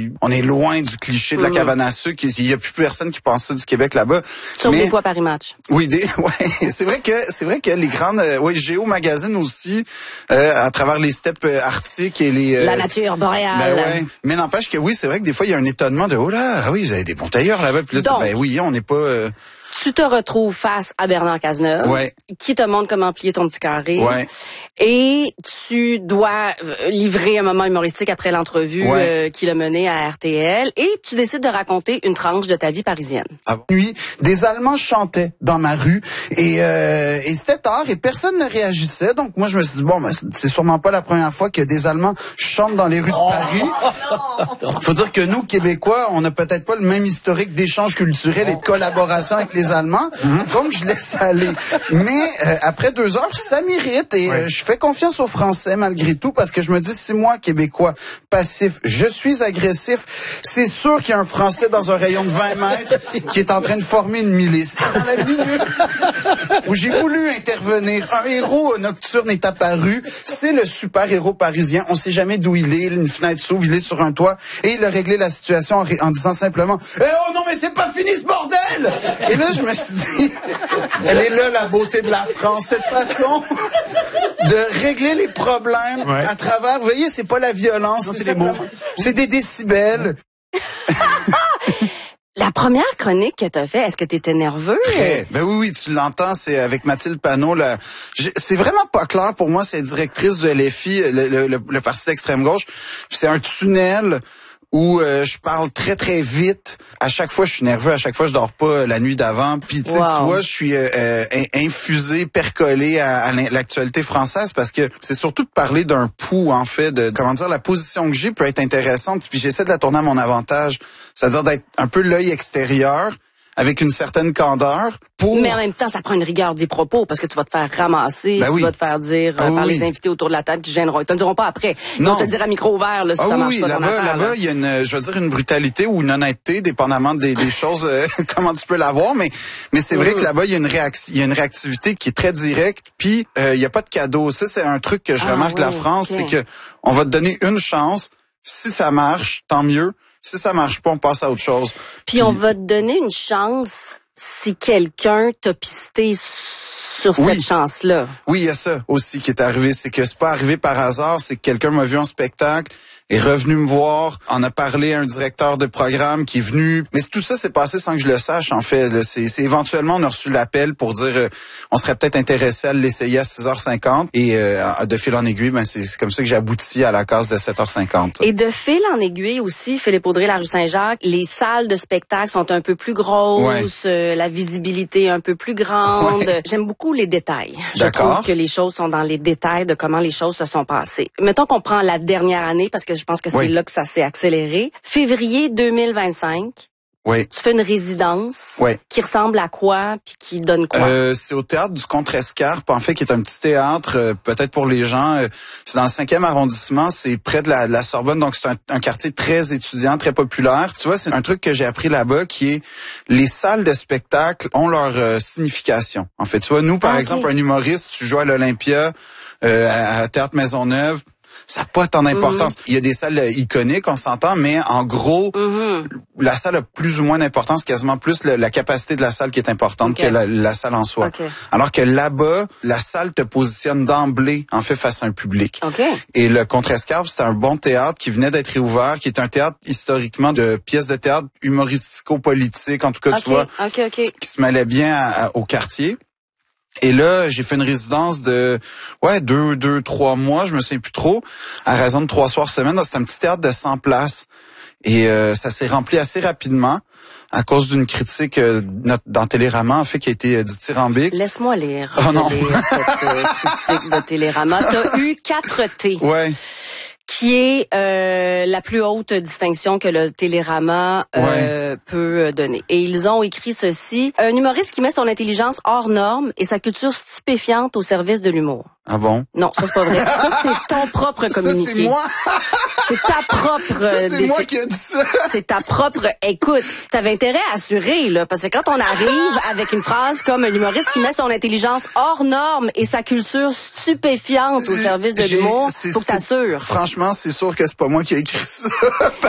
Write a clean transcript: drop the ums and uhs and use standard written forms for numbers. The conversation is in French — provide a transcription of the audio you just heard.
on est loin du cliché de la cabane à sucre. Il y a plus personne qui pense ça du Québec là-bas. Sur des fois Paris Match. Oui, ouais, c'est vrai que les grandes, Géo Magazine aussi, à travers les steppes arctiques et les la nature boréale. Ben ouais. Mais n'empêche que oui, c'est vrai que des fois il y a un étonnement de oh là, ah oui, vous avez des bons tailleurs là-bas. Puis là, donc, ben oui, on n'est pas. Tu te retrouves face à Bernard Cazeneuve, qui te montre comment plier ton petit carré. Ouais. Et tu dois livrer un moment humoristique après l'entrevue qu'il a menée à RTL. Et tu décides de raconter une tranche de ta vie parisienne. Nuit, des Allemands chantaient dans ma rue et c'était tard et personne ne réagissait. Donc moi je me suis dit bon, ben, c'est sûrement pas la première fois que des Allemands chantent dans les rues de Paris. Faut dire que nous Québécois, on n'a peut-être pas le même historique d'échange culturel et de collaboration avec les Allemands. Donc je laisse aller. Mais après 2 heures, ça m'irrite et je fais confiance aux Français malgré tout parce que je me dis si moi Québécois passif, je suis agressif, c'est sûr qu'il y a un Français dans un rayon de 20 mètres qui est en train de former une milice. Dans la minute où j'ai voulu intervenir, un héros nocturne est apparu. C'est le super-héros parisien. On sait jamais d'où il est. Une fenêtre s'ouvre, il est sur un toit et il a réglé la situation en disant simplement « Eh oh non, mais c'est pas fini ce bordel !» Et là, je me suis dit, elle est là la beauté de la France, cette façon de régler les problèmes à travers, vous voyez, c'est pas la violence, c'est des décibels. La première chronique que t'as fait, est-ce que t'étais nerveux? Très. Ben oui, tu l'entends, c'est avec Mathilde Panot. C'est vraiment pas clair pour moi, c'est directrice du LFI, le parti d'extrême gauche. C'est un tunnel où je parle très très vite. À chaque fois, je suis nerveux. À chaque fois, je dors pas la nuit d'avant. Puis tu vois, je suis infusé, percolé à l'actualité française parce que c'est surtout de parler d'un pouls en fait, de comment dire, la position que j'ai peut être intéressante. Puis j'essaie de la tourner à mon avantage, c'est-à-dire d'être un peu l'œil extérieur avec une certaine candeur. Mais en même temps, ça prend une rigueur des propos parce que tu vas te faire ramasser, tu vas te faire dire par les invités autour de la table qui gêneront. Ils te le diront pas après. Ils vont te le dire à micro ouvert là, si ça marche pas ton affaire. Là-bas, il y a une brutalité ou une honnêteté, dépendamment des choses, comment tu peux l'avoir. Mais c'est vrai que là-bas, il y a une réactivité qui est très directe. Puis il y a pas de cadeau. Ça, c'est un truc que je remarque de la France, c'est que on va te donner une chance. Si ça marche, tant mieux. Si ça marche pas, on passe à autre chose. Puis on va te donner une chance si quelqu'un t'a pisté sur cette chance-là. Oui, il y a ça aussi qui est arrivé. C'est que c'est pas arrivé par hasard, c'est que quelqu'un m'a vu en spectacle, est revenu me voir, en a parlé à un directeur de programme qui est venu. Mais tout ça s'est passé sans que je le sache, en fait. C'est éventuellement, on a reçu l'appel pour dire on serait peut-être intéressé à l'essayer à 6h50. Et de fil en aiguille, ben c'est comme ça que j'ai abouti à la case de 7h50. Et de fil en aiguille aussi, Philippe Audrey, la rue Saint-Jacques, les salles de spectacle sont un peu plus grosses, la visibilité est un peu plus grande. J'aime beaucoup les détails. Je trouve que les choses sont dans les détails de comment les choses se sont passées. Mettons qu'on prend la dernière année, parce que je pense que c'est là que ça s'est accéléré. Février 2025. Oui. Tu fais une résidence qui ressemble à quoi puis qui donne quoi? C'est au théâtre du Contrescarpe, en fait, qui est un petit théâtre, peut-être pour les gens. C'est dans le 5e arrondissement, c'est près de la Sorbonne, donc c'est un quartier très étudiant, très populaire. Tu vois, c'est un truc que j'ai appris là-bas qui est les salles de spectacle ont leur signification. En fait, tu vois, nous, par exemple, un humoriste, tu joues à l'Olympia, à Théâtre Maisonneuve, ça n'a pas tant d'importance. Il y a des salles iconiques, on s'entend, mais en gros, la salle a plus ou moins d'importance, quasiment plus la capacité de la salle qui est importante que la salle en soi. Alors que là-bas, la salle te positionne d'emblée, en fait, face à un public. Et le Contrescarpe, c'était un bon théâtre qui venait d'être réouvert, qui est un théâtre historiquement de pièces de théâtre humoristico-politiques, en tout cas, tu vois, qui se mêlait bien au quartier. Et là, j'ai fait une résidence de 2-3 mois, je me souviens plus trop, à raison de 3 soirs semaine. C'est un petit théâtre de 100 places. Et ça s'est rempli assez rapidement à cause d'une critique dans Télérama, en fait, qui a été dithyrambique. Laisse-moi lire. Oh non. Cette critique de Télérama. T'as eu 4 T. Ouais. Qui est la plus haute distinction que le Télérama peut donner. Et ils ont écrit ceci: un humoriste qui met son intelligence hors norme et sa culture stupéfiante au service de l'humour. Ah bon? Non, ça c'est pas vrai. Ça c'est ton propre communiqué. Ça c'est moi. C'est ta propre... Ça c'est moi qui ai dit ça. C'est ta propre... Écoute, t'avais intérêt à assurer, là, parce que quand on arrive avec une phrase comme un humoriste qui met son intelligence hors norme et sa culture stupéfiante au service de l'humour, faut que t'assures. Franchement, c'est sûr que c'est pas moi qui ai écrit ça.